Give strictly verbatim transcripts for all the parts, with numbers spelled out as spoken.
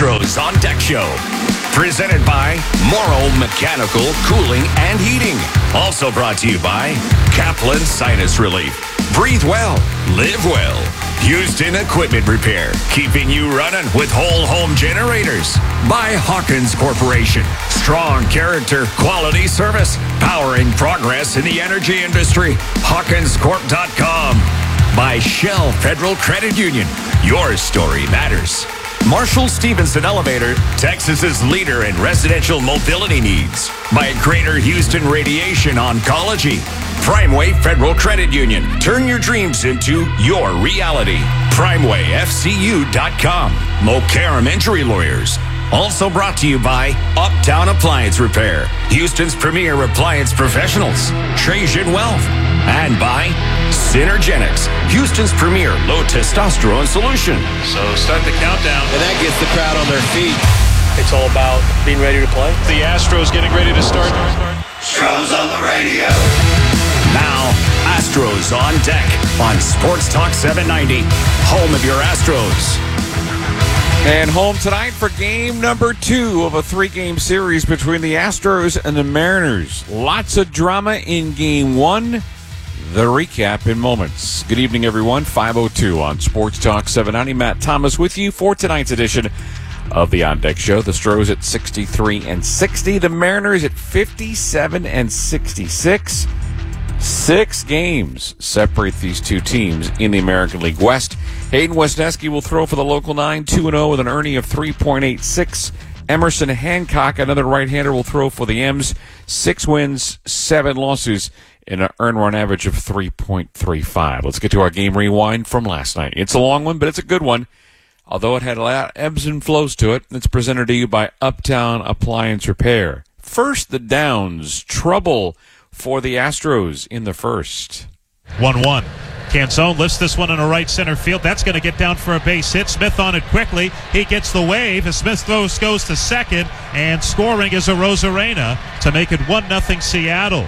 Astros On Deck Show. Presented by Morrow Mechanical Cooling and Heating. Also brought to you by Kaplan Sinus Relief. Breathe well, live well. Houston Equipment Repair, keeping you running with whole home generators. By Hawkins Corporation, strong character, quality service, powering progress in the energy industry. Hawkins Corp dot com. By Shell Federal Credit Union, your story matters. Marshall Stevenson Elevator, Texas's leader in residential mobility needs. By Greater Houston Radiation Oncology. Primeway Federal Credit Union. Turn your dreams into your reality. Primeway F C U dot com. Mokaram Injury Lawyers. Also brought to you by Uptown Appliance Repair, Houston's premier appliance professionals. Trajan Wealth. And by Synergenics, Houston's premier low testosterone solution. So start the countdown. And that gets the crowd on their feet. It's all about being ready to play. The Astros getting ready to start. Astros on the radio. Now, Astros on deck on Sports Talk seven ninety, home of your Astros. And home tonight for game number two of a three-game series between the Astros and the Mariners. Lots of drama in game one. The recap in moments. Good evening, everyone. five oh two on Sports Talk seven ninety. Matt Thomas with you for tonight's edition of the On Deck Show. The Astros at sixty-three and sixty. The Mariners at fifty-seven and sixty-six. Six games separate these two teams in the American League West. Hayden Wesneski will throw for the local nine, two and oh with an earning of three point eight six. Emerson Hancock, another right-hander, will throw for the M's. Six wins, seven losses, and an earned run average of three point three five. Let's get to our game rewind from last night. It's a long one, but it's a good one. Although it had a lot of ebbs and flows to it, it's presented to you by Uptown Appliance Repair. First, the Downs. Trouble for the Astros in the first. one one. Canzone lifts this one in a right center field. That's going to get down for a base hit. Smith on it quickly. He gets the wave as Smith throws goes to second, and scoring is Arozarena to make it one nothing Seattle.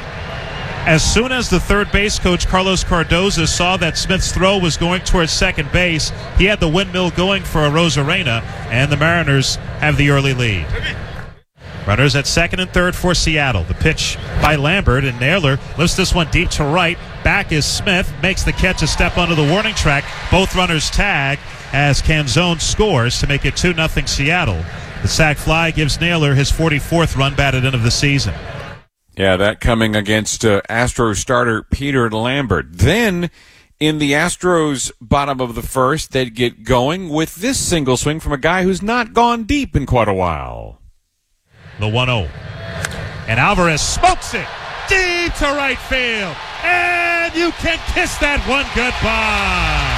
As soon as the third base coach, Carlos Cardoza, saw that Smith's throw was going towards second base, he had the windmill going for Arozarena, and the Mariners have the early lead. Runners at second and third for Seattle. The pitch by Lambert, and Naylor lifts this one deep to right. Back is Smith, makes the catch a step onto the warning track. Both runners tag as Canzone scores to make it two nothing Seattle. The sac fly gives Naylor his forty-fourth run batted in of the season. Yeah, that coming against uh, Astros starter Peter Lambert. Then, in the Astros bottom of the first, they'd get going with this single swing from a guy who's not gone deep in quite a while. The one oh. And Alvarez smokes it deep to right field. And you can kiss that one goodbye.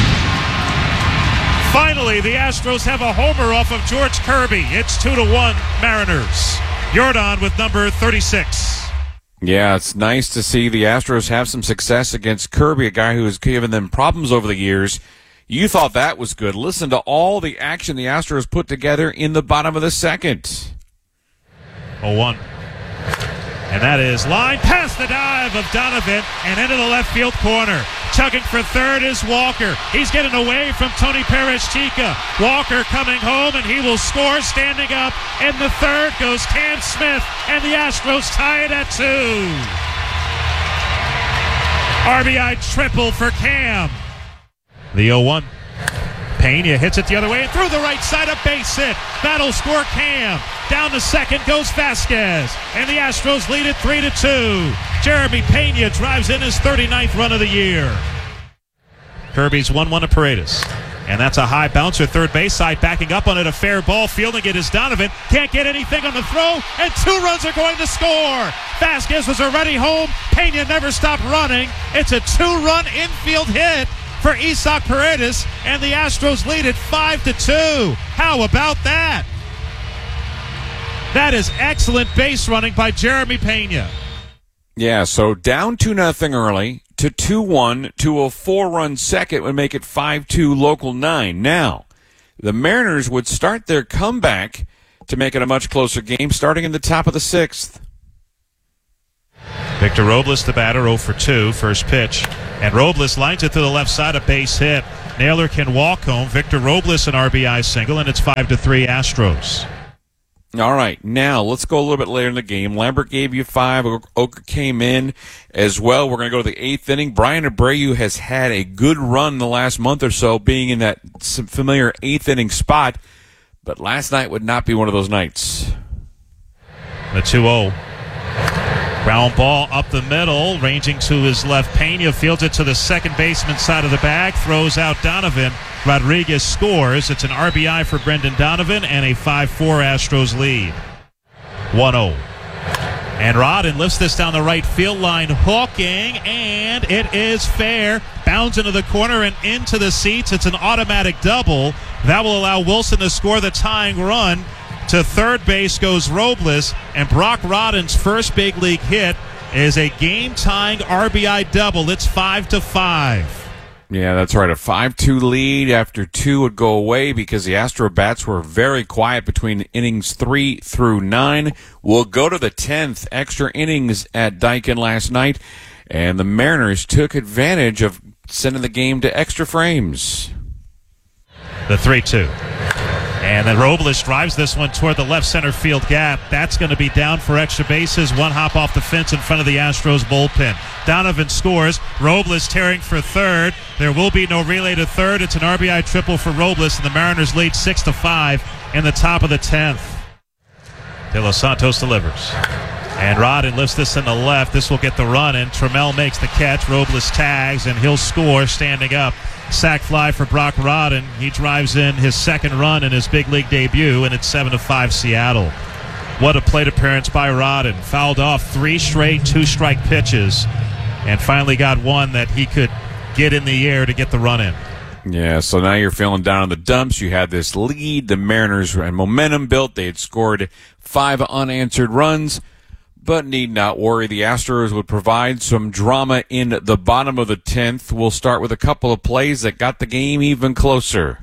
Finally, the Astros have a homer off of George Kirby. It's two to one Mariners. Jordan with number thirty-six. Yeah, it's nice to see the Astros have some success against Kirby, a guy who has given them problems over the years. You thought that was good. Listen to all the action the Astros put together in the bottom of the second. oh one. And that is line past the dive of Donovan and into the left field corner. Chugging for third is Walker. He's getting away from Tony Perez-Chica. Walker coming home, and he will score standing up. In the third goes Cam Smith, and the Astros tie it at two. R B I triple for Cam. The oh one. Pena hits it the other way and through the right side, a base hit. That'll score Cam. Down to second goes Vasquez. And the Astros lead it three to two. Jeremy Pena drives in his thirty-ninth run of the year. Kirby's one one to Paredes. And that's a high bouncer, third base side, backing up on it, a fair ball. Fielding it is Donovan. Can't get anything on the throw, and two runs are going to score. Vasquez was already home. Pena never stopped running. It's a two-run infield hit for Isaac Paredes, and the Astros lead it five to two. How about that? That is excellent base running by Jeremy Pena. Yeah, so down two nothing early to two one to a four-run second would make it five two local nine. Now, the Mariners would start their comeback to make it a much closer game starting in the top of the sixth. Victor Robles, the batter, oh for two, first pitch. And Robles lines it to the left side, a base hit. Naylor can walk home. Victor Robles an R B I single, and it's five to three Astros. All right, now let's go a little bit later in the game. Lambert gave you five. Oka came in as well. We're going to go to the eighth inning. Brian Abreu has had a good run the last month or so, being in that familiar eighth inning spot, but last night would not be one of those nights. The two oh. Ground ball up the middle, ranging to his left. Pena fields it to the second baseman side of the bag, throws out Donovan. Rodriguez scores. It's an R B I for Brendan Donovan and a five four Astros lead. one oh. And Rodden lifts this down the right field line, hooking, and it is fair. Bounds into the corner and into the seats. It's an automatic double. That will allow Wilson to score the tying run. To third base goes Robles, and Brock Rodden's first big league hit is a game-tying R B I double. It's five to five. Yeah, that's right. A five two lead after two would go away because the Astro bats were very quiet between innings three through nine. We'll go to the tenth. Extra innings at Daikin last night, and the Mariners took advantage of sending the game to extra frames. The three two. And then Robles drives this one toward the left center field gap. That's going to be down for extra bases. One hop off the fence in front of the Astros bullpen. Donovan scores. Robles tearing for third. There will be no relay to third. It's an R B I triple for Robles, and the Mariners lead six to five in the top of the tenth. De Los Santos delivers. And Rodden lifts this in the left. This will get the run, and Trammell makes the catch. Robles tags, and he'll score standing up. Sac fly for Brock Rodden. He drives in his second run in his big league debut, and it's seven to five Seattle. What a plate appearance by Rodden. Fouled off three straight two-strike pitches, and finally got one that he could get in the air to get the run in. Yeah, so now you're feeling down in the dumps. You had this lead. The Mariners had momentum built. They had scored five unanswered runs, but need not worry. The Astros would provide some drama in the bottom of the tenth. We'll start with a couple of plays that got the game even closer.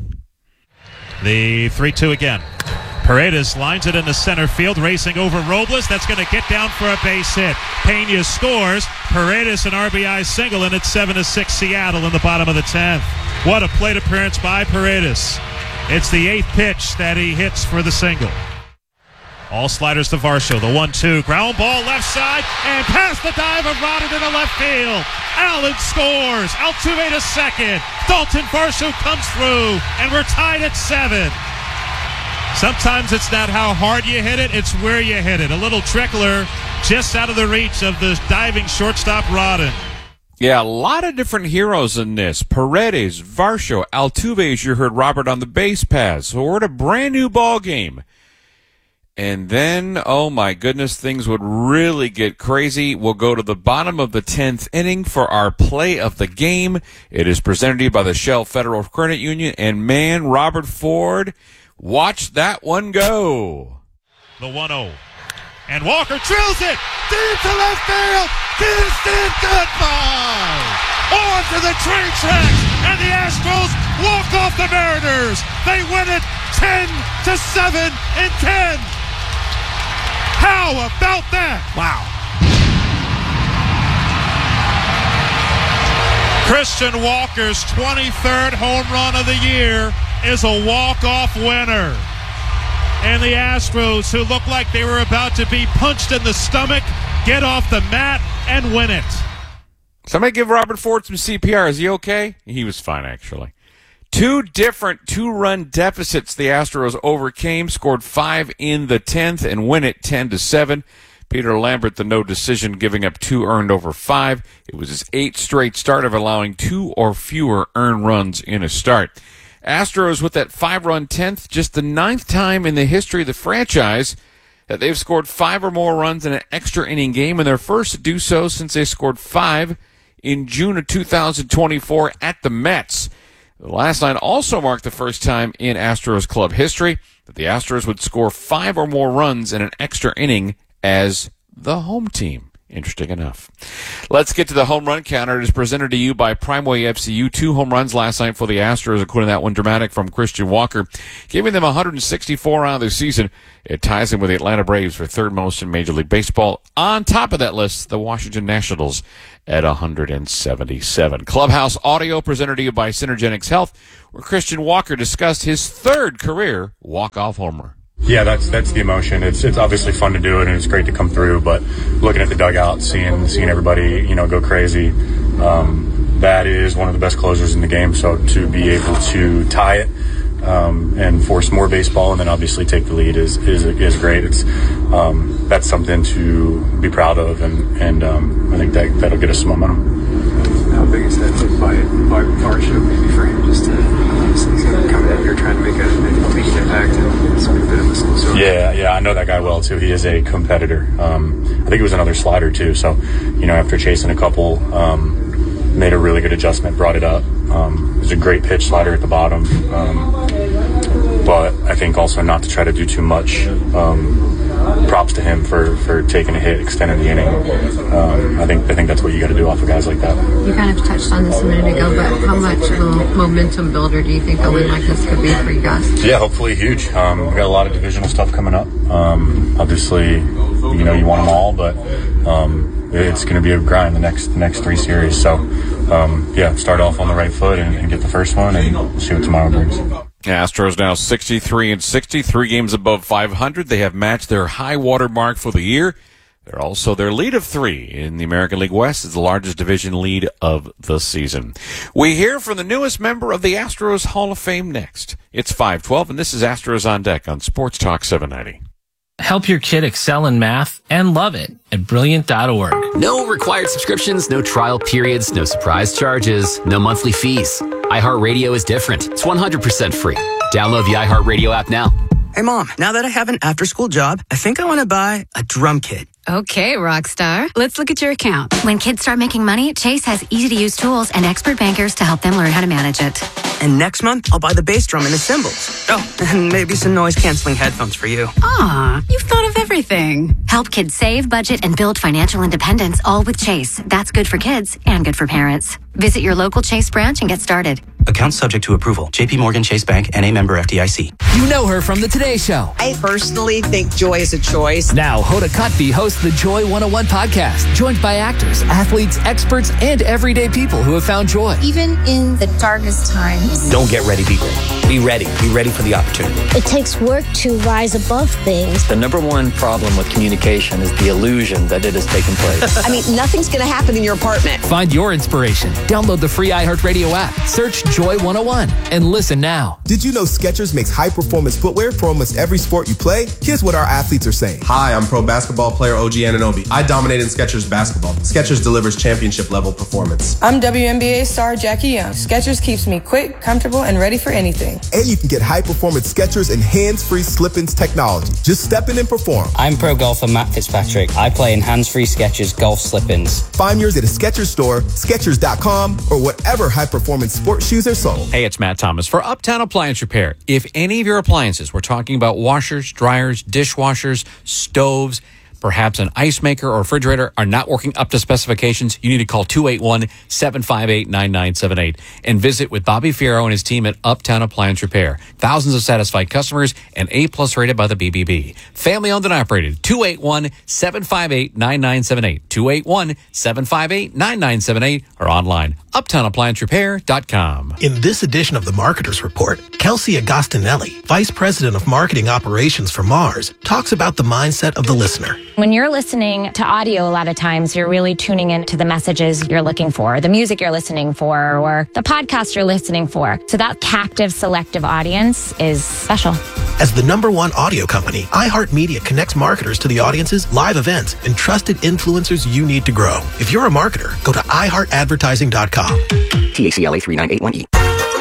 The three two again. Paredes lines it into center field, racing over Robles. That's going to get down for a base hit. Pena scores. Paredes an R B I single, and it's seven to six Seattle in the bottom of the tenth. What a plate appearance by Paredes. It's the eighth pitch that he hits for the single. All sliders to Varsho. The one two. Ground ball left side and past the dive of Rodden into left field. Allen scores. Altuve to second. Dalton Varsho comes through, and we're tied at seven. Sometimes it's not how hard you hit it, it's where you hit it. A little trickler just out of the reach of the diving shortstop Rodden. Yeah, a lot of different heroes in this. Paredes, Varsho, Altuve, as you heard Robert on the base paths. So we're at a brand new ball game. And then, oh my goodness, things would really get crazy. We'll go to the bottom of the tenth inning for our play of the game. It is presented to you by the Shell Federal Credit Union. And man, Robert Ford, watch that one go. The one oh. And Walker drills it deep to left field. Distant goodbye. On to the train tracks. And the Astros walk off the Mariners. They win it ten to seven in ten. How about that? Wow. Christian Walker's twenty-third home run of the year is a walk-off winner. And the Astros, who looked like they were about to be punched in the stomach, get off the mat and win it. Somebody give Robert Ford some C P R. Is he okay? He was fine, actually. Two different two-run deficits the Astros overcame, scored five in the tenth, and win it ten to seven. Peter Lambert, the no decision, giving up two earned over five. It was his eighth straight start of allowing two or fewer earned runs in a start. Astros with that five-run tenth, just the ninth time in the history of the franchise that they've scored five or more runs in an extra inning game, and their first to do so since they scored five in June of two thousand twenty-four at the Mets. The last night also marked the first time in Astros club history that the Astros would score five or more runs in an extra inning as the home team. Interesting enough. Let's get to the home run counter. It is presented to you by Primeway F C U. Two home runs last night for the Astros, including that one dramatic from Christian Walker, giving them one hundred sixty-four out of the season. It ties him with the Atlanta Braves for third most in Major League Baseball. On top of that list, the Washington Nationals at one hundred seventy-seven. Clubhouse Audio presented to you by Synergenics Health, where Christian Walker discussed his third career walk-off homer. Yeah, that's that's the emotion. It's it's obviously fun to do it, and it's great to come through. But looking at the dugout, seeing seeing everybody, you know, go crazy, um, that is one of the best closers in the game. So to be able to tie it um, and force more baseball, and then obviously take the lead is is is great. It's um, that's something to be proud of, and and um, I think that that'll get us some momentum. How big is that by by hardship maybe for him just to obviously he's gonna come in here trying to make a make an impact and it's a bit of a slow start. Yeah, yeah, I know that guy well too. He is a competitor. Um, I think it was another slider too. So, you know, after chasing a couple, um, made a really good adjustment, brought it up. Um, it was a great pitch slider at the bottom. Um, but I think also not to try to do too much. Um, props to him for, for taking a hit, extending the inning. Um, I think I think that's what you got to do off of guys like that. You kind of touched on this a minute ago, but how much of a momentum builder do you think a win like this could be for you guys? Yeah, hopefully huge. Um, we got a lot of divisional stuff coming up. Um, obviously, you know, you want them all, but um, it's going to be a grind the next the next three series. So, um, yeah, start off on the right foot and, and get the first one, and see what tomorrow brings. Astros now sixty-three and sixty, three games above five hundred. They have matched their high water mark for the year. They're also their lead of three in the American League West is the largest division lead of the season. We hear from the newest member of the Astros Hall of Fame next. It's five twelve, and this is Astros on Deck on Sports Talk seven ninety. Help your kid excel in math and love it at brilliant dot org. No required subscriptions, no trial periods, no surprise charges, no monthly fees. iHeartRadio is different. It's one hundred percent free. Download the iHeartRadio app now. Hey, Mom, now that I have an after-school job, I think I want to buy a drum kit. Okay, Rockstar. Let's look at your account. When kids start making money, Chase has easy-to-use tools and expert bankers to help them learn how to manage it. And next month, I'll buy the bass drum and the cymbals. Oh, and maybe some noise-canceling headphones for you. Aw, you've thought of everything. Help kids save, budget, and build financial independence, all with Chase. That's good for kids and good for parents. Visit your local Chase branch and get started. Account subject to approval. J P Morgan Chase Bank and a member F D I C. You know her from the Today Show. I personally think Joy is a choice. Now, Hoda Kotb hosts the Joy one oh one podcast, joined by actors, athletes, experts, and everyday people who have found joy. Even in the darkest times. Don't get ready, be great. Be ready. Be ready for the opportunity. It takes work to rise above things. The number one problem with communication is the illusion that it has taken place. I mean, nothing's going to happen in your apartment. Find your inspiration. Download the free iHeartRadio app. Search Joy one oh one and listen now. Did you know Skechers makes high-performance footwear for almost every sport you play? Here's what our athletes are saying. Hi, I'm pro basketball player O G Anunoby. I dominate in Skechers basketball. Skechers delivers championship-level performance. I'm W N B A star Jackie Young. Skechers keeps me quick, comfortable, and ready for anything. And you can get high-performance Skechers and hands-free slip-ins technology. Just step in and perform. I'm pro golfer Matt Fitzpatrick. I play in hands-free Skechers golf slip-ins. Find yours at a Skechers store, Skechers dot com, or whatever high-performance sports shoes are sold. Hey, it's Matt Thomas for Uptown Appliance Repair. If any of your appliances, we're talking about washers, dryers, dishwashers, stoves, perhaps an ice maker or refrigerator are not working up to specifications, you need to call two eight one, seven five eight, nine nine seven eight and visit with Bobby Fierro and his team at Uptown Appliance Repair. Thousands of satisfied customers and A-plus rated by the B B B. Family owned and operated. two eight one, seven five eight, nine nine seven eight. two eight one, seven five eight, nine nine seven eight or online, uptown appliance repair dot com. In this edition of the Marketer's Report, Kelsey Agostinelli, Vice President of Marketing Operations for Mars, talks about the mindset of the listener. When you're listening to audio, a lot of times you're really tuning into the messages you're looking for, the music you're listening for, or the podcast you're listening for. So that captive, selective audience is special. As the number one audio company, iHeartMedia connects marketers to the audiences, live events, and trusted influencers you need to grow. If you're a marketer, go to i heart advertising dot com. T A C L A three nine eight one E.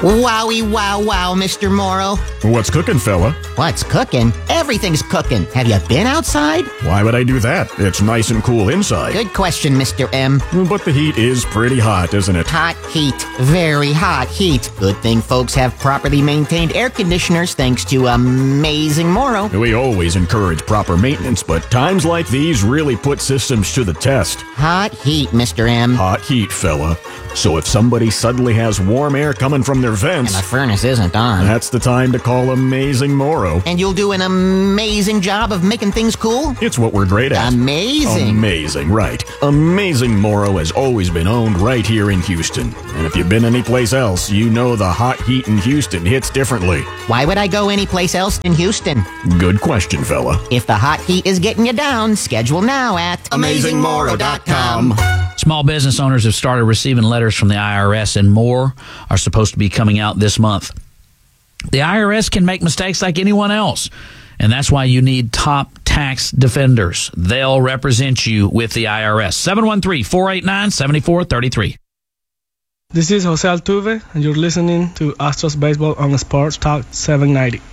Wowie, wow, wow, Mister Morrow. What's cooking, fella? What's cooking? Everything's cooking. Have you been outside? Why would I do that? It's nice and cool inside. Good question, Mister M. But the heat is pretty hot, isn't it? Hot heat. Very hot heat. Good thing folks have properly maintained air conditioners thanks to Amazing Morrow. We always encourage proper maintenance, but times like these really put systems to the test. Hot heat, Mister M. Hot heat, fella. So if somebody suddenly has warm air coming from their vents, and the furnace isn't on, that's the time to call Amazing Morrow. And you'll do an amazing job of making things cool? It's what we're great at. Amazing. Amazing, right. Amazing Morrow has always been owned right here in Houston. And if you've been anyplace else, you know the hot heat in Houston hits differently. Why would I go anyplace else in Houston? Good question, fella. If the hot heat is getting you down, schedule now at amazing morrow dot com. Small business owners have started receiving letters from the I R S, and more are supposed to be coming out this month. The I R S can make mistakes like anyone else, and that's why you need top tax defenders. They'll represent you with the I R S. seven one three, four eight nine, seven four three three. This is Jose Altuve, and you're listening to Astros Baseball on Sports Talk seven ninety.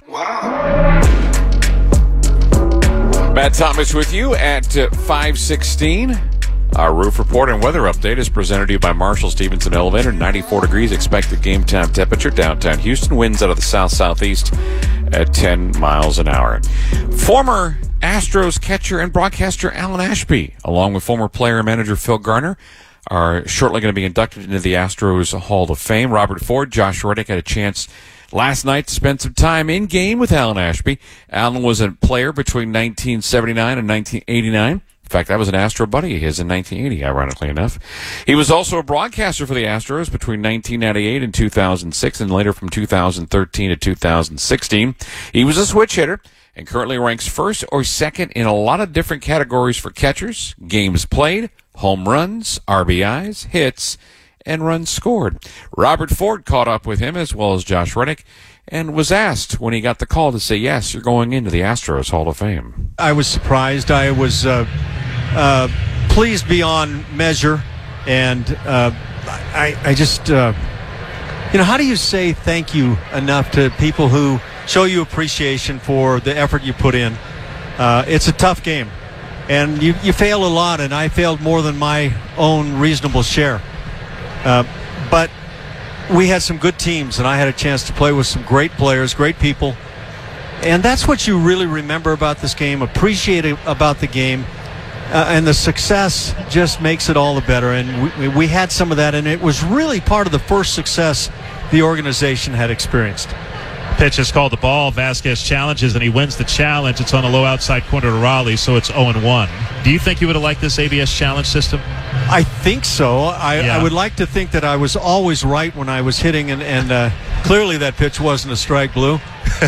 Matt Thomas with you at uh, five sixteen. Our roof report and weather update is presented to you by Marshall Stevenson Elevator. ninety-four degrees expected game time temperature. Downtown Houston, winds out of the south-southeast at ten miles an hour. Former Astros catcher and broadcaster Alan Ashby, along with former player and manager Phil Garner, are shortly going to be inducted into the Astros Hall of Fame. Robert Ford, Josh Reddick had a chance last night to spend some time in game with Alan Ashby. Alan was a player between nineteen seventy-nine and nineteen eighty-nine. In fact, that was an Astro buddy of his in nineteen eighty, ironically enough. He was also a broadcaster for the Astros between nineteen ninety-eight and two thousand six, and later from two thousand thirteen to two thousand sixteen. He was a switch hitter and currently ranks first or second in a lot of different categories for catchers, games played, home runs, R B Is, hits, and runs scored. Robert Ford caught up with him as well as Josh Reddick and was asked when he got the call to say, yes, you're going into the Astros Hall of Fame. I was surprised. I was uh, uh, pleased beyond measure. And uh, I, I just, uh, you know, how do you say thank you enough to people who show you appreciation for the effort you put in? Uh, it's a tough game. And you, you fail a lot, and I failed more than my own reasonable share. Uh, but we had some good teams, and I had a chance to play with some great players, great people. And that's what you really remember about this game, appreciate it about the game. Uh, and the success just makes it all the better. And we, we had some of that, and it was really part of the first success the organization had experienced. Pitch is called the ball. Vasquez challenges, and he wins the challenge. It's on the low outside corner to Raleigh, so it's oh and one. Do you think you would have liked this A B S challenge system? I think so. I, yeah. I would like to think that I was always right when I was hitting, and, and uh, clearly that pitch wasn't a strike, Blue.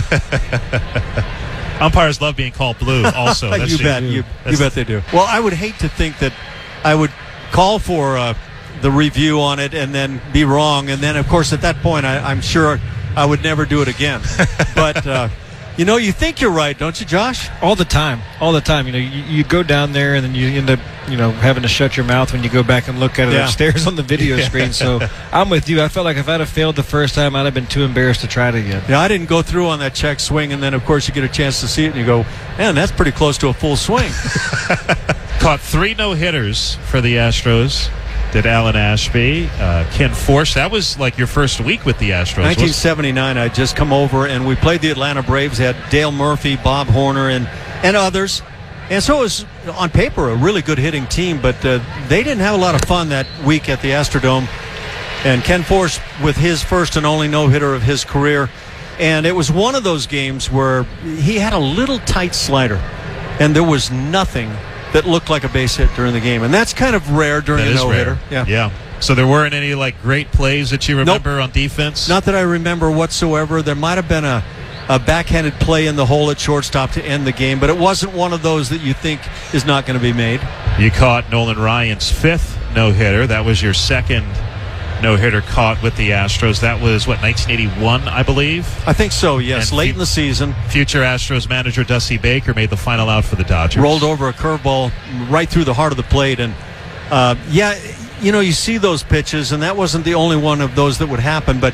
Umpires love being called blue also. you bet. You, you bet they do. Well, I would hate to think that I would call for uh, the review on it and then be wrong. And then, of course, at that point, I, I'm sure I would never do it again. But, uh, you know, you think you're right, don't you, Josh? All the time. All the time. You know, you, you go down there and then you end up, you know, having to shut your mouth when you go back and look at it Yeah. upstairs on the video screen. So I'm with you. I felt like if I'd have failed the first time, I'd have been too embarrassed to try it again. Yeah, I didn't go through on that check swing, and then, of course, you get a chance to see it, and you go, man, that's pretty close to a full swing. Caught three no-hitters for the Astros. Did Alan Ashby, uh, Ken Force. That was like your first week with the Astros. nineteen seventy-nine, I'd just come over, and we played the Atlanta Braves. Had Dale Murphy, Bob Horner, and, and others. And so it was, on paper, a really good hitting team, but uh, they didn't have a lot of fun that week at the Astrodome. And Ken Force with his first and only no-hitter of his career. And it was one of those games where he had a little tight slider, and there was nothing that looked like a base hit during the game. And that's kind of rare during That a is no-hitter. rare. Yeah. yeah. So there weren't any like great plays that you remember nope. on defense? Not that I remember whatsoever. There might have been a, a backhanded play in the hole at shortstop to end the game, but it wasn't one of those that you think is not going to be made. You caught Nolan Ryan's fifth no-hitter. That was your second no-hitter caught with the Astros. That was, what, nineteen eighty-one, I believe? I think so, yes, and late fu- in the season. Future Astros manager Dusty Baker made the final out for the Dodgers. Rolled over a curveball right through the heart of the plate. And, uh, yeah, you know, you see those pitches, and that wasn't the only one of those that would happen. But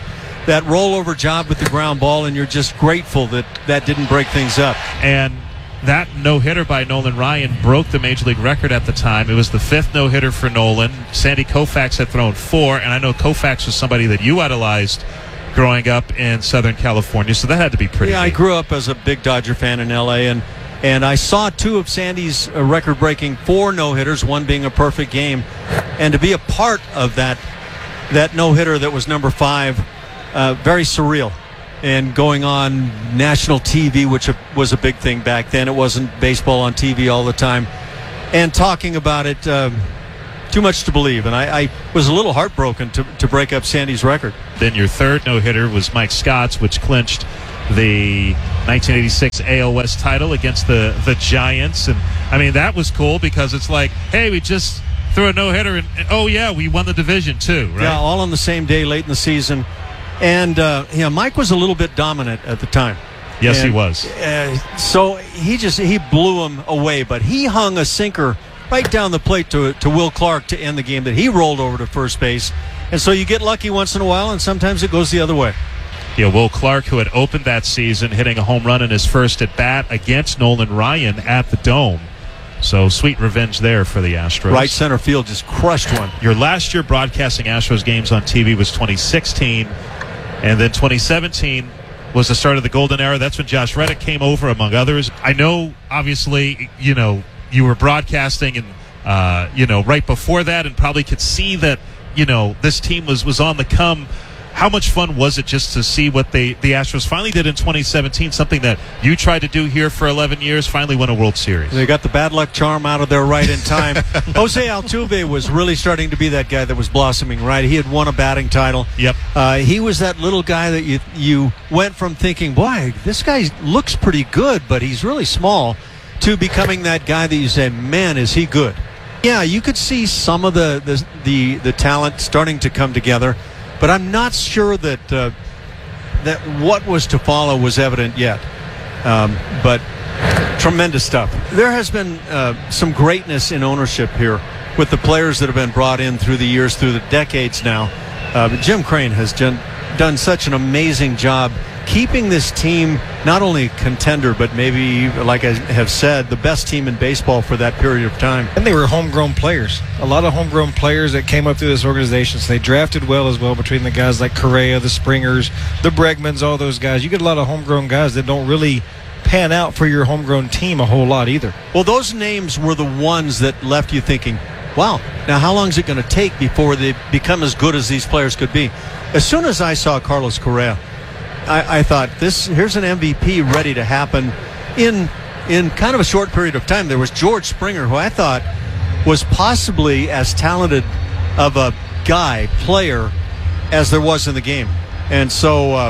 that rollover job with the ground ball, and you're just grateful that that didn't break things up. And that no-hitter by Nolan Ryan broke the Major League record at the time. It was the fifth no-hitter for Nolan. Sandy Koufax had thrown four, and I know Koufax was somebody that you idolized growing up in Southern California, so that had to be pretty Yeah, neat. I grew up as a big Dodger fan in L A, and and I saw two of Sandy's uh, record-breaking four no-hitters, one being a perfect game, and to be a part of that that no-hitter that was number five, uh, very surreal. And going on national T V, which was a big thing back then. It wasn't baseball on T V all the time. And talking about it, um, too much to believe. And I, I was a little heartbroken to, to break up Sandy's record. Then your third no-hitter was Mike Scott's, which clinched the nineteen eighty-six A L West title against the, the Giants. And, I mean, that was cool because it's like, hey, we just threw a no-hitter, and, and oh, yeah, we won the division too, right? Yeah, all on the same day late in the season. And, uh, you know, Mike was a little bit dominant at the time. Yes, and, he was. Uh, so he just, he blew him away. But he hung a sinker right down the plate to to Will Clark to end the game that he rolled over to first base. And so you get lucky once in a while, and sometimes it goes the other way. Yeah, Will Clark, who had opened that season, hitting a home run in his first at-bat against Nolan Ryan at the Dome. So sweet revenge there for the Astros. Right center field just crushed one. Your last year broadcasting Astros games on T V was twenty sixteen. And then twenty seventeen was the start of the golden era. That's when Josh Reddick came over, among others. I know, obviously, you know, you were broadcasting and, uh, you know, right before that and probably could see that, you know, this team was, was on the come. How much fun was it just to see what they, the Astros finally did in twenty seventeen, something that you tried to do here for eleven years, finally win a World Series? They got the bad luck charm out of there right in time. Jose Altuve was really starting to be that guy that was blossoming, right? He had won a batting title. Yep. Uh, he was that little guy that you you went from thinking, boy, this guy looks pretty good, but he's really small, to becoming that guy that you say, man, is he good? Yeah, you could see some of the the the, the talent starting to come together. But I'm not sure that uh, that what was to follow was evident yet. Um, but tremendous stuff. There has been uh, some greatness in ownership here with the players that have been brought in through the years, through the decades now. Uh, but Jim Crane has done, done such an amazing job keeping this team not only contender, but maybe, like I have said, the best team in baseball for that period of time. And they were homegrown players. A lot of homegrown players that came up through this organization. So they drafted well as well between the guys like Correa, the Springers, the Bregmans, all those guys. You get a lot of homegrown guys that don't really pan out for your homegrown team a whole lot either. Well, those names were the ones that left you thinking, wow, now how long is it going to take before they become as good as these players could be? As soon as I saw Carlos Correa, I, I thought, this here's an M V P ready to happen in in kind of a short period of time. There was George Springer, who I thought was possibly as talented of a guy, player, as there was in the game. And so, uh,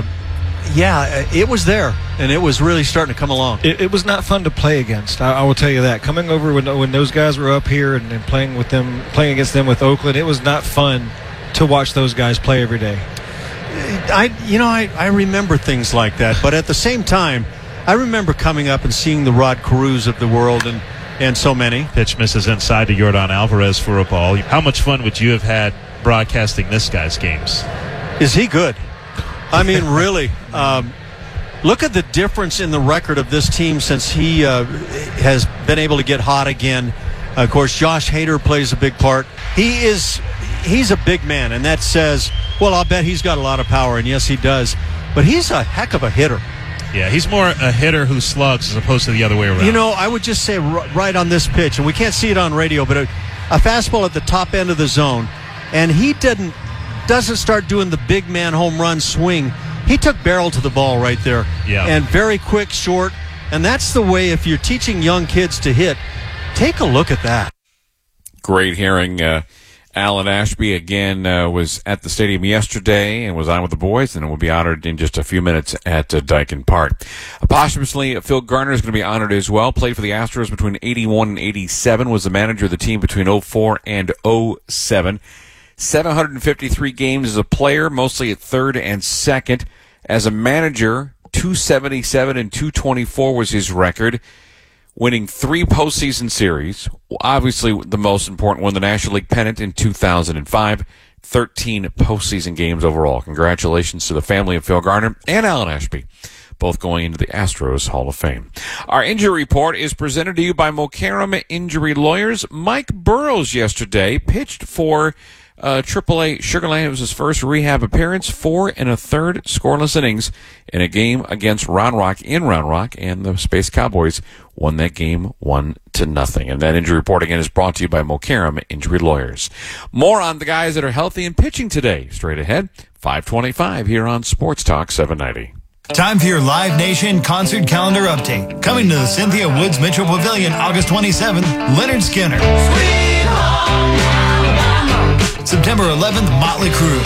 yeah, it was there, and it was really starting to come along. It, it was not fun to play against. I, I will tell you that. Coming over when when those guys were up here and, and playing with them, playing against them with Oakland, it was not fun to watch those guys play every day. I, you know, I, I remember things like that, but at the same time, I remember coming up and seeing the Rod Carews of the world and, and so many. Pitch misses inside to Yordan Alvarez for a ball. How much fun would you have had broadcasting this guy's games? Is he good? I mean, really. Um, look at the difference in the record of this team since he uh, has been able to get hot again. Uh, of course, Josh Hader plays a big part. He is... He's a big man, and that says, well, I'll bet he's got a lot of power, and yes, he does. But he's a heck of a hitter. Yeah, he's more a hitter who slugs as opposed to the other way around. You know, I would just say r- right on this pitch, and we can't see it on radio, but a, a fastball at the top end of the zone, and he didn't doesn't start doing the big man home run swing. He took barrel to the ball right there. Yeah. And very quick, short, and that's the way, if you're teaching young kids to hit, take a look at that. Great hearing. Uh, Alan Ashby again uh, was at the stadium yesterday and was on with the boys, and will be honored in just a few minutes at uh, Daikin Park. Uh, posthumously, Phil Garner is going to be honored as well. Played for the Astros between eighty-one and eighty-seven. Was the manager of the team between oh four and oh seven. seven hundred fifty-three games as a player, mostly at third and second. As a manager, two seventy-seven and two twenty-four was his record. Winning three postseason series, obviously the most important one, the National League pennant in two thousand five, thirteen postseason games overall. Congratulations to the family of Phil Garner and Alan Ashby, both going into the Astros Hall of Fame. Our injury report is presented to you by Mokaram Injury Lawyers. Mike Burrows yesterday pitched for uh, triple A Sugar Land. It was his first rehab appearance, four and a third scoreless innings in a game against Round Rock in Round Rock, and the Space Cowboys won that game one to nothing. And that injury report again is brought to you by Mokaram Injury Lawyers. More on the guys that are healthy and pitching today. Straight ahead, five twenty-five here on Sports Talk seven ninety. Time for your Live Nation concert calendar update. Coming to the Cynthia Woods Mitchell Pavilion August twenty-seventh, Leonard Skinner. Sweet home Alabama. September eleventh, Motley Crue.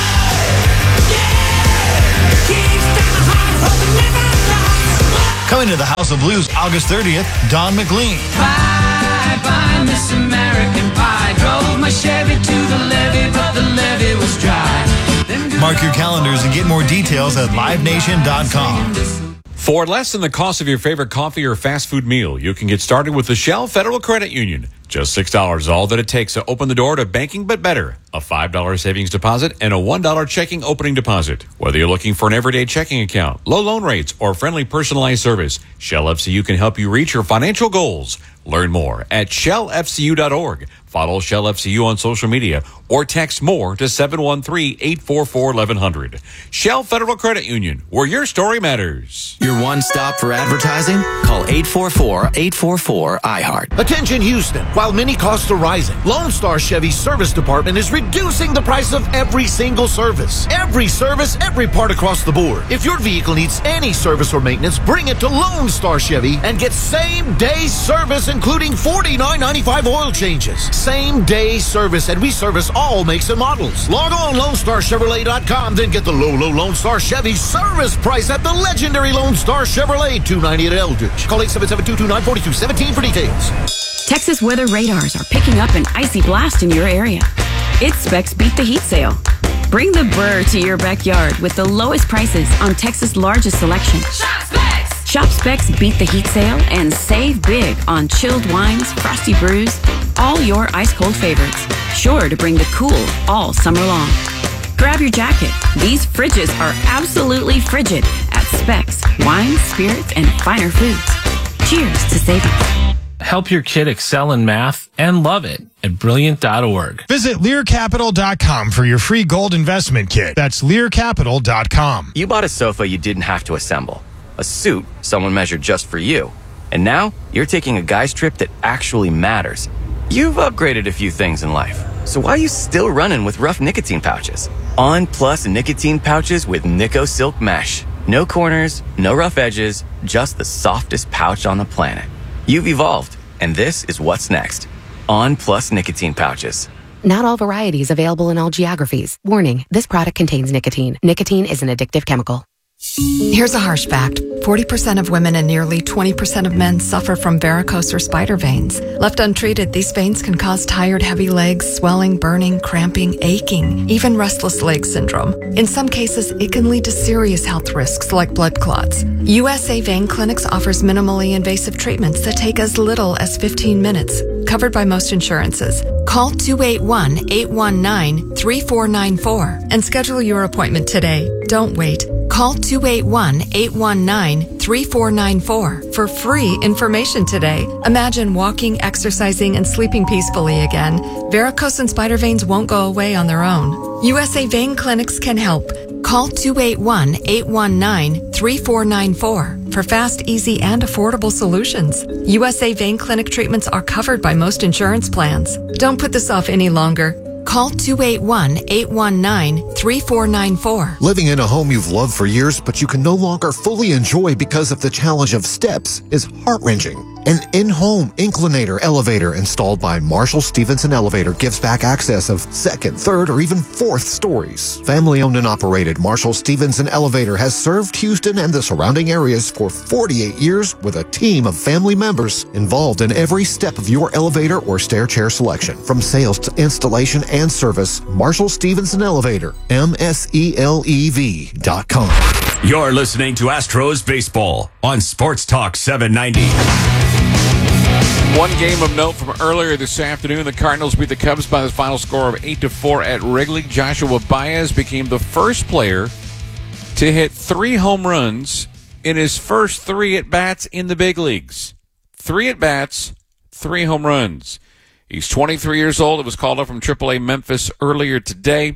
Coming to the House of Blues August thirtieth, Don McLean. Bye, bye, Miss American Pie. Drove my Chevy to the levee, but the levee was dry. Mark your calendars and get more details at live nation dot com. For less than the cost of your favorite coffee or fast food meal, you can get started with the Shell Federal Credit Union. Just six dollars is all that it takes to open the door to banking but better. A five dollars savings deposit and a one dollar checking opening deposit. Whether you're looking for an everyday checking account, low loan rates, or friendly personalized service, Shell F C U can help you reach your financial goals. Learn more at shell f c u dot org. Follow Shell F C U on social media or text more to seven one three, eight four four, eleven hundred. Shell Federal Credit Union, where your story matters. Your one stop for advertising? Call eight four four, eight four four, I heart. Attention Houston. While many costs are rising, Lone Star Chevy's service department is reducing the price of every single service. Every service, every part across the board. If your vehicle needs any service or maintenance, bring it to Lone Star Chevy and get same day service, including forty-nine ninety-five oil changes. Same day service, and we service all makes and models. Log on lone star chevrolet dot com, then get the low, low Lone Star Chevy service price at the legendary Lone Star Chevrolet, two ninety at Eldridge. Call eight seven seven, two two nine, four two one seven for details. Texas weather radars are picking up an icy blast in your area. It's Specs Beat the Heat sale. Bring the brr to your backyard with the lowest prices on Texas' largest selection. Shop Specs! Shop Specs Beat the Heat sale and save big on chilled wines, frosty brews, all your ice-cold favorites. Sure to bring the cool all summer long. Grab your jacket. These fridges are absolutely frigid at Specs, wines, spirits, and finer foods. Cheers to savings. Help your kid excel in math and love it at brilliant dot org. Visit lear capital dot com for your free gold investment kit. That's lear capital dot com. You bought a sofa you didn't have to assemble, a suit someone measured just for you, and now you're taking a guy's trip that actually matters. You've upgraded a few things in life, so why are you still running with rough nicotine pouches? On Plus nicotine pouches with Nico Silk Mesh. No corners, no rough edges, just the softest pouch on the planet. You've evolved, and this is what's next. On Plus nicotine pouches. Not all varieties available in all geographies. Warning, this product contains nicotine. Nicotine is an addictive chemical. Here's a harsh fact. forty percent of women and nearly twenty percent of men suffer from varicose or spider veins. Left untreated, these veins can cause tired, heavy legs, swelling, burning, cramping, aching, even restless leg syndrome. In some cases, it can lead to serious health risks like blood clots. U S A Vein Clinics offers minimally invasive treatments that take as little as fifteen minutes, covered by most insurances. Call two eight one, eight one nine, three four nine four and schedule your appointment today. Don't wait. Call two eight one, eight one nine, three four nine four for free information today. Imagine walking, exercising, and sleeping peacefully again. Varicose and spider veins won't go away on their own. U S A Vein Clinics can help. Call two eight one, eight one nine, three four nine four for fast, easy, and affordable solutions. U S A Vein Clinic treatments are covered by most insurance plans. Don't put this off any longer. Call two eight one, eight one nine, three four nine four. Living in a home you've loved for years, but you can no longer fully enjoy because of the challenge of steps is heart-wrenching. An in-home inclinator elevator installed by Marshall Stevenson Elevator gives back access of second, third, or even fourth stories. Family-owned and operated, Marshall Stevenson Elevator has served Houston and the surrounding areas for forty-eight years with a team of family members involved in every step of your elevator or stair chair selection. From sales to installation and service, Marshall Stevenson Elevator, M S E L E V dot com. You're listening to Astros Baseball on Sports Talk seven ninety. One game of note from earlier this afternoon, the Cardinals beat the Cubs by the final score of eight to four at Wrigley. Joshua Baez became the first player to hit three home runs in his first three at-bats in the big leagues. Three at-bats, three home runs. He's twenty-three years old. It was called up from triple A Memphis earlier today.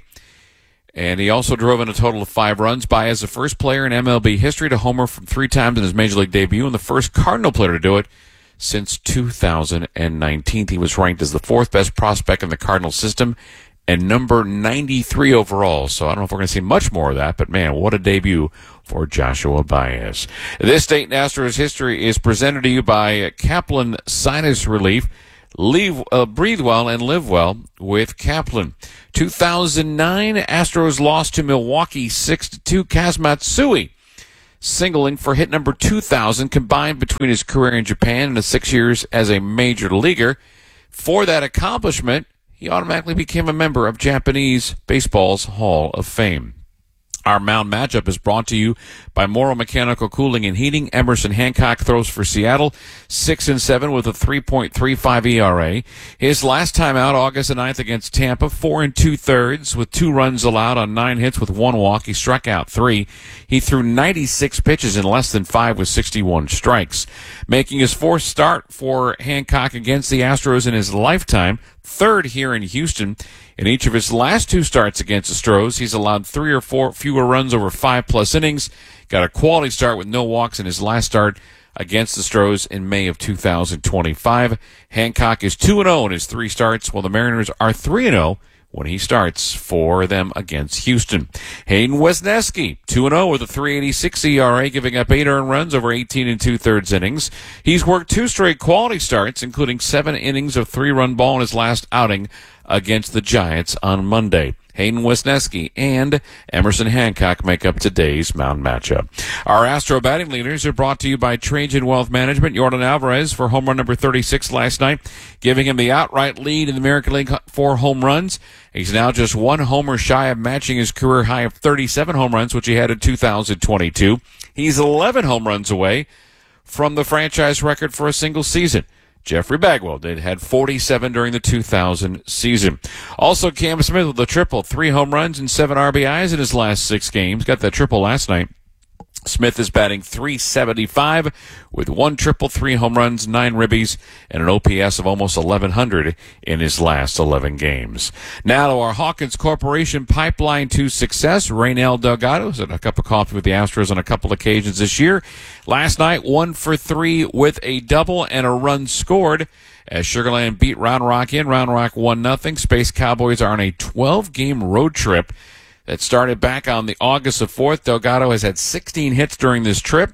And he also drove in a total of five runs. Baez, the first player in M L B history to homer from three times in his Major League debut, and the first Cardinal player to do it since two thousand nineteen. He was ranked as the fourth best prospect in the Cardinal system and number ninety-three overall. So I don't know if we're going to see much more of that, but man, what a debut for Joshua Baez. This Dayton Astros history is presented to you by Kaplan Sinus Relief. Leave, uh, breathe well and live well with Kaplan. two thousand nine, Astros lost to Milwaukee six to two. Kaz Matsui singling for hit number two thousand combined between his career in Japan and his six years as a major leaguer. For that accomplishment, he automatically became a member of Japanese baseball's Hall of Fame. Our mound matchup is brought to you by Morrow Mechanical Cooling and Heating. Emerson Hancock throws for Seattle, six and seven with a three point three five E R A. His last time out, August the ninth against Tampa, four and two thirds with two runs allowed on nine hits with one walk. He struck out three. He threw ninety-six pitches in less than five with sixty-one strikes. Making his fourth start for Hancock against the Astros in his lifetime, third here in Houston. In each of his last two starts against the Astros, he's allowed three or four fewer runs over five-plus innings. Got a quality start with no walks in his last start against the Astros in May of two thousand twenty-five. Hancock is two and oh in his three starts, while the Mariners are three and oh when he starts for them against Houston. Hayden Wesneski, two and oh with a three eighty-six E R A, giving up eight earned runs over eighteen and two-thirds innings. He's worked two straight quality starts, including seven innings of three-run ball in his last outing against the Giants on Monday. Hayden Wesneski and Emerson Hancock make up today's mound matchup. Our Astro batting leaders are brought to you by Trajan Wealth Management. Yordan Alvarez for home run number thirty-six last night, giving him the outright lead in the American League for home runs. He's now just one homer shy of matching his career high of thirty-seven home runs, which he had in two thousand twenty-two. He's eleven home runs away from the franchise record for a single season. Jeffrey Bagwell did had forty-seven during the two thousand season. Also, Cam Smith with a triple, three home runs and seven R B Is in his last six games. Got that triple last night. Smith is batting three seventy-five with one triple, three home runs, nine ribbies, and an O P S of almost eleven hundred in his last eleven games. Now to our Hawkins Corporation pipeline to success. Raynel Delgado has had a cup of coffee with the Astros on a couple occasions this year. Last night, one for three with a double and a run scored as Sugar Land beat Round Rock in. Round Rock one nothing. Space Cowboys are on a twelve-game road trip that started back on the August the fourth. Delgado has had sixteen hits during this trip,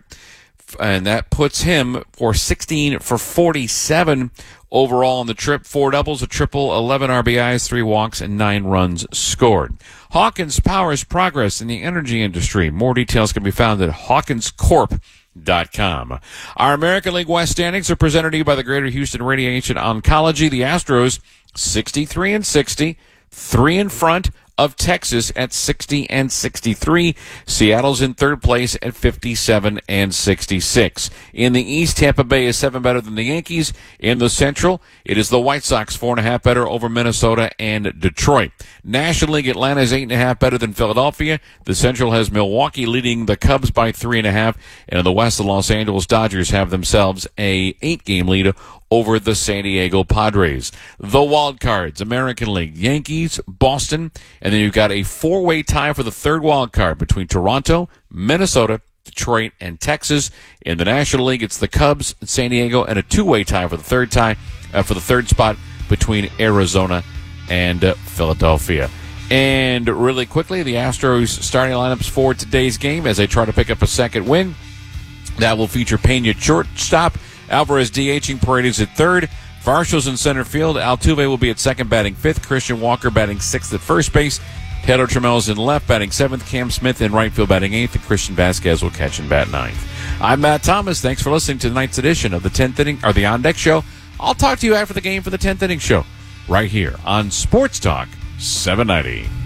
and that puts him for sixteen for forty-seven overall on the trip. Four doubles, a triple, eleven R B Is, three walks, and nine runs scored. Hawkins powers progress in the energy industry. More details can be found at hawkins corp dot com. Our American League West standings are presented to you by the Greater Houston Radiation Oncology. The Astros, sixty-three and sixty, three in front of Texas at sixty and sixty-three. Seattle's in third place at fifty-seven and sixty-six. In the East, Tampa Bay is seven better than the Yankees. In the Central, it is the White Sox four and a half better over Minnesota and Detroit. National League, Atlanta is eight and a half better than Philadelphia. The Central has Milwaukee leading the Cubs by three and a half. And in the West, the Los Angeles Dodgers have themselves a eight-game lead over the San Diego Padres. The wild cards, American League, Yankees, Boston, and then you've got a four-way tie for the third wild card between Toronto, Minnesota, Detroit, and Texas. In the National League, it's the Cubs, San Diego, and a two-way tie for the third tie uh, for the third spot between Arizona and uh, Philadelphia. And really quickly, the Astros starting lineups for today's game as they try to pick up a second win. That will feature Pena shortstop, Alvarez DHing, Paredes at third, Varshall's in center field, Altuve will be at second batting fifth, Christian Walker batting sixth at first base, Pedro Tramel's in left batting seventh, Cam Smith in right field batting eighth, and Christian Vasquez will catch and bat ninth. I'm Matt Thomas. Thanks for listening to tonight's edition of the tenth inning or the On Deck Show. I'll talk to you after the game for the tenth inning show right here on Sports Talk seven ninety.